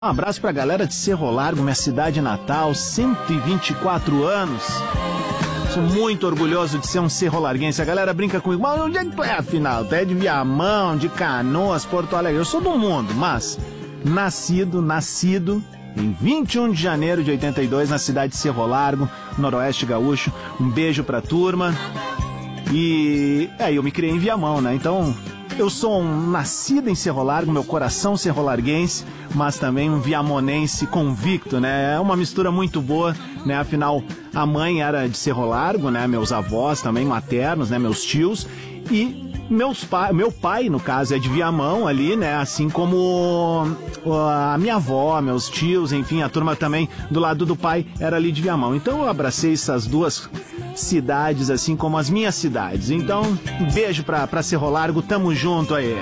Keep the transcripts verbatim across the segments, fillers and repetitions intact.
Um abraço pra galera de Cerro Largo, minha cidade natal, cento e vinte e quatro anos. Sou muito orgulhoso de ser um cerro-larguense. A galera brinca comigo, mas onde é que tu é, afinal? Tu é de Viamão, de Canoas, Porto Alegre. Eu sou do mundo, mas nascido, nascido em vinte e um de janeiro de oitenta e dois, na cidade de Cerro Largo, noroeste gaúcho. Um beijo pra turma. E aí, é, eu me criei em Viamão, né? Então, eu sou um nascido em Cerro Largo, meu coração cerro-larguense, mas também um viamonense convicto, né? É uma mistura muito boa, né? Afinal, a mãe era de Cerro Largo, né? Meus avós também maternos, né? Meus tios. E meus pa... meu pai, no caso, é de Viamão ali, né? Assim como a minha avó, meus tios, enfim, a turma também do lado do pai era ali de Viamão. Então eu abracei essas duas cidades, assim como as minhas cidades. Então, um beijo pra, pra Cerro Largo, tamo junto aí.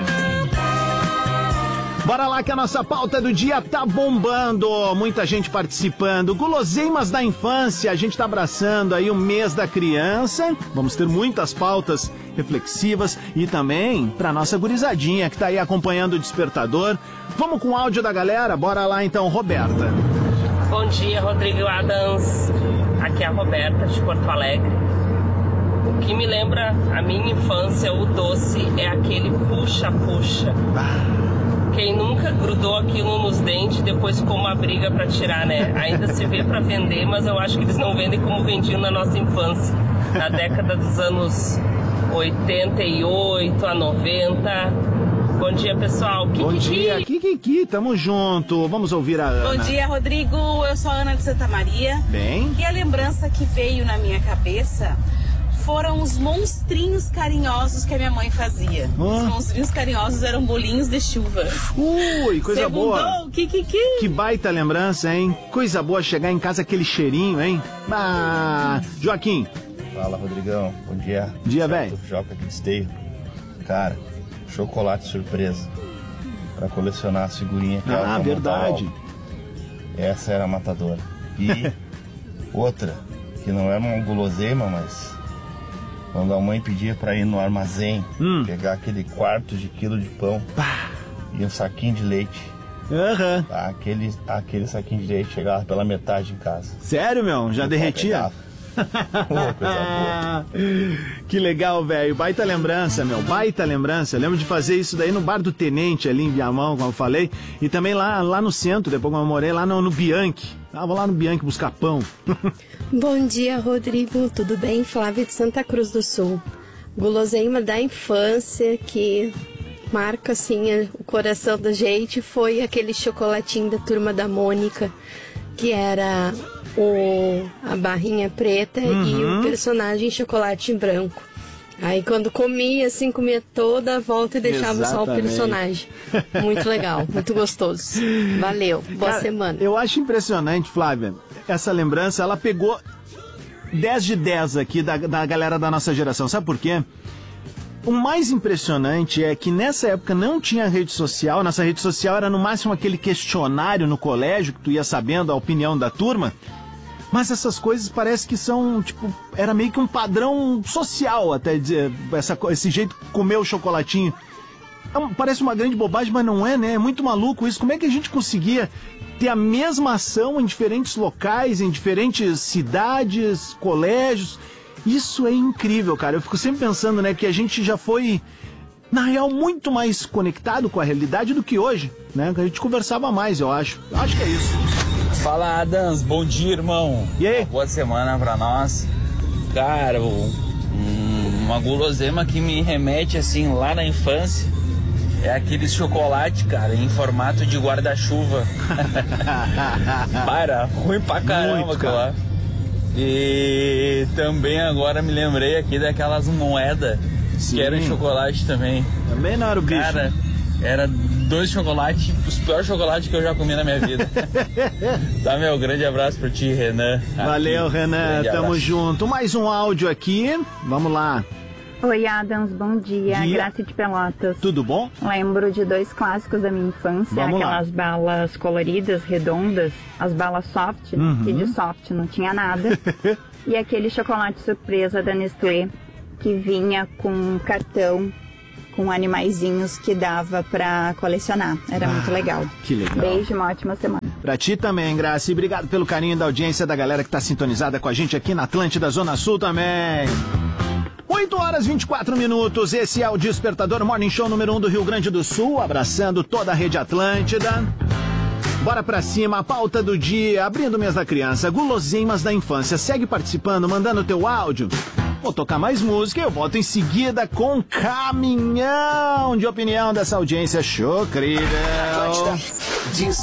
Bora lá que a nossa pauta do dia tá bombando, muita gente participando. Guloseimas da infância, a gente tá abraçando aí o mês da criança. Vamos ter muitas pautas reflexivas e também pra nossa gurizadinha que tá aí acompanhando o despertador. Vamos com o áudio da galera? Bora lá então, Roberta. Bom dia, Rodrigo Adams. Aqui é a Roberta de Porto Alegre. O que me lembra a minha infância, o doce, é aquele puxa-puxa. Quem nunca grudou aquilo nos dentes e depois ficou uma briga pra tirar, né? Ainda se vê pra vender, mas eu acho que eles não vendem como vendiam na nossa infância, na década dos anos oitenta e oito a noventa. Bom dia, pessoal. Kiki. Bom dia, Kiki, tamo junto. Vamos ouvir a Ana. Bom dia, Rodrigo. Eu sou a Ana de Santa Maria. Bem. E a lembrança que veio na minha cabeça foram os monstrinhos carinhosos que a minha mãe fazia. Ah. Os monstrinhos carinhosos eram bolinhos de chuva. Ui, coisa Segundou, boa. Kiki. Que baita lembrança, hein? Coisa boa chegar em casa aquele cheirinho, hein? Ah, Joaquim. Fala, Rodrigão. Bom dia. Dia, velho. Joca aqui de Esteio. Cara, chocolate surpresa. Pra colecionar as figurinhas que Ah, verdade. Essa era a matadora. E outra, que não era uma guloseima, mas quando a mãe pedia pra ir no armazém, hum. pegar aquele quarto de quilo de pão bah. e um saquinho de leite. Aham. Uhum. Aquele, aquele saquinho de leite chegava pela metade em casa. Sério, meu? Já derretia? Oh, coisa boa. Que legal, velho. Baita lembrança, meu. Baita lembrança. Eu lembro de fazer isso daí no Bar do Tenente, ali em Viamão, como eu falei. E também lá, lá no centro, depois quando eu morei lá no, no Bianchi. Tava lá no Bianchi buscar pão. Bom dia, Rodrigo. Tudo bem? Flávia de Santa Cruz do Sul. Guloseima da infância que marca, assim, o coração da gente foi aquele chocolatinho da Turma da Mônica, que era o, a barrinha preta uhum. e o personagem chocolate branco. Aí quando comia, assim, comia toda a volta e deixava Exatamente. Só o personagem. Muito legal, muito gostoso. Valeu, boa Cara, semana. Eu acho impressionante, Flávia, essa lembrança, ela pegou dez de dez aqui da, da galera da nossa geração. Sabe por quê? O mais impressionante é que nessa época não tinha rede social, nossa rede social era no máximo aquele questionário no colégio, que tu ia sabendo a opinião da turma, mas essas coisas parece que são, tipo, era meio que um padrão social até, essa, esse jeito de comer o chocolatinho. É um, parece uma grande bobagem, mas não é, né? É muito maluco isso. Como é que a gente conseguia ter a mesma ação em diferentes locais, em diferentes cidades, colégios? Isso é incrível, cara. Eu fico sempre pensando, né, que a gente já foi, na real, muito mais conectado com a realidade do que hoje, né? Que a gente conversava mais, eu acho. Eu acho que é isso. Fala, Adams. Bom dia, irmão. E aí? Boa semana pra nós. Cara, um, uma guloseima que me remete, assim, lá na infância é aquele chocolate, cara, em formato de guarda-chuva. Para, ruim pra caramba, cara. E também agora me lembrei aqui daquelas moedas que eram chocolate também. Também não era o bicho. Cara, era dois chocolates, os piores chocolates que eu já comi na minha vida. Tá, meu, grande abraço pra ti, Renan. Valeu, aqui. Renan, tamo abraço. junto. Mais um áudio aqui, vamos lá. Oi, Adams, bom dia. dia. Graça de Pelotas. Tudo bom? Lembro de dois clássicos da minha infância. Vamos aquelas lá. balas coloridas, redondas, as balas soft, uhum. que de soft não tinha nada. E aquele chocolate surpresa da Nestlé, que vinha com cartão, com animaizinhos que dava pra colecionar. Era ah, muito legal. Que legal. Beijo, uma ótima semana. Pra ti também, Graça. E obrigado pelo carinho da audiência da galera que tá sintonizada com a gente aqui na Atlântida Zona Sul também. oito horas e vinte e quatro minutos. Esse é o Despertador Morning Show número um do Rio Grande do Sul, abraçando toda a rede Atlântida. Bora pra cima, a pauta do dia, abrindo o mês da criança, guloseimas da infância. Segue participando, mandando teu áudio. Vou tocar mais música e eu volto em seguida com caminhão de opinião dessa audiência chocrível.